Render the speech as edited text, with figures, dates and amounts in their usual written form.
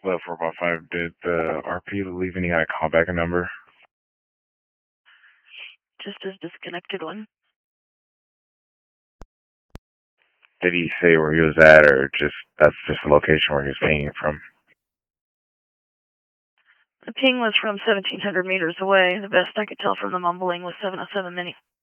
Hello, 455. Did the RP leave any kind of callback number? Just a disconnected one. Did he say where he was at, or that's just the location where he was pinging from? The ping was from 1,700 meters away. The best I could tell from the mumbling was 707 Mini.